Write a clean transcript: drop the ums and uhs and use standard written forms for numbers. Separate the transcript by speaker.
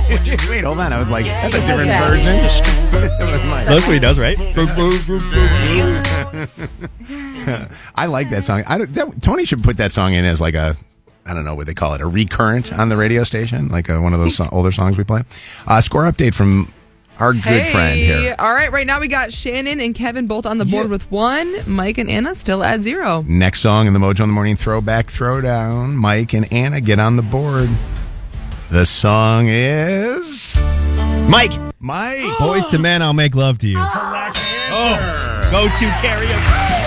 Speaker 1: Wait, hold on. I was like, that's a different version.
Speaker 2: That's what he does, right?
Speaker 1: I like that song. Tony should put that song in as like a, I don't know what they call it, a recurrent on the radio station, like one of those older songs we play. Score update from our good friend here.
Speaker 3: All right now we got Shannon and Kevin both on the board with 1. Mike and Anna still at 0.
Speaker 1: Next song in the Mojo in the Morning Throwback Throwdown. Mike and Anna get on the board. The song is...
Speaker 2: Mike.
Speaker 1: Mike.
Speaker 2: Boys to Men, I'll Make Love to You.
Speaker 1: Correct answer.
Speaker 2: Go to karaoke.